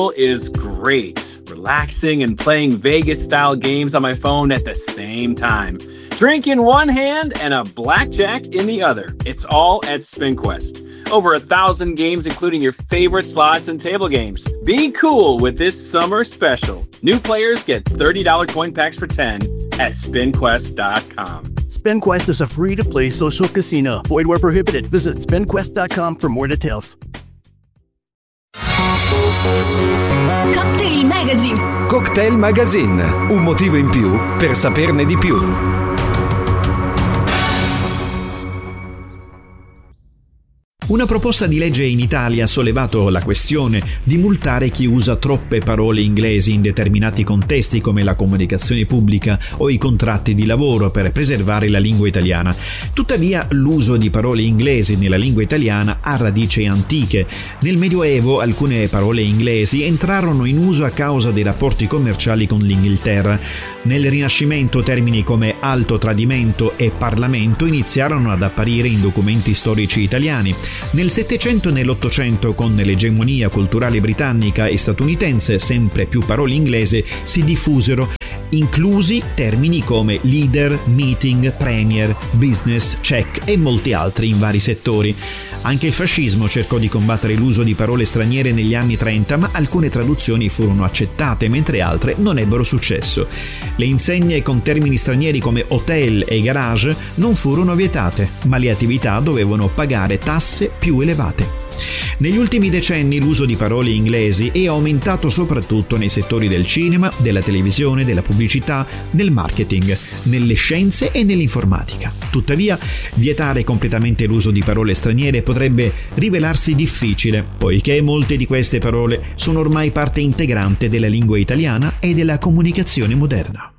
is great. Relaxing and playing Vegas-style games on my phone at the same time. Drink in one hand and a blackjack in the other. It's all at SpinQuest. Over 1,000 games, including your favorite slots and table games. Be cool with this summer special. New players get $30 coin packs for 10 at SpinQuest.com. SpinQuest is a free-to-play social casino. Void where prohibited. Visit SpinQuest.com for more details. Cocktail Magazine. Cocktail Magazine. Un motivo in più per saperne di più. Una proposta di legge in Italia ha sollevato la questione di multare chi usa troppe parole inglesi in determinati contesti come la comunicazione pubblica o i contratti di lavoro per preservare la lingua italiana. Tuttavia, l'uso di parole inglesi nella lingua italiana ha radici antiche. Nel Medioevo alcune parole inglesi entrarono in uso a causa dei rapporti commerciali con l'Inghilterra. Nel Rinascimento termini come alto tradimento e Parlamento iniziarono ad apparire in documenti storici italiani. Nel Settecento e nell'Ottocento, con l'egemonia culturale britannica e statunitense, sempre più parole inglesi si diffusero, inclusi termini come leader, meeting, premier, business, check e molti altri in vari settori. Anche il fascismo cercò di combattere l'uso di parole straniere negli anni 30, ma alcune traduzioni furono accettate mentre altre non ebbero successo. Le insegne con termini stranieri come hotel e garage non furono vietate, ma le attività dovevano pagare tasse più elevate. Negli ultimi decenni l'uso di parole inglesi è aumentato soprattutto nei settori del cinema, della televisione, della pubblicità, del marketing, nelle scienze e nell'informatica. Tuttavia, vietare completamente l'uso di parole straniere potrebbe rivelarsi difficile, poiché molte di queste parole sono ormai parte integrante della lingua italiana e della comunicazione moderna.